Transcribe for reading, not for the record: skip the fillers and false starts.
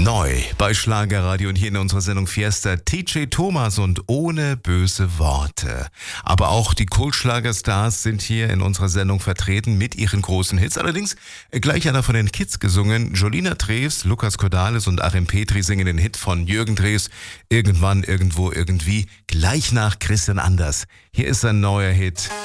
Neu bei Schlagerradio und hier in unserer Sendung Fiesta TJ Thomas und Ohne böse Worte. Aber auch die Kultschlagerstars sind hier in unserer Sendung vertreten mit ihren großen Hits. Allerdings gleich einer von den Kids gesungen. Jolina Drews, Lukas Cordalis und Achim Petri singen den Hit von Jürgen Drews. Irgendwann, irgendwo, irgendwie. Gleich nach Christian Anders. Hier ist ein neuer Hit.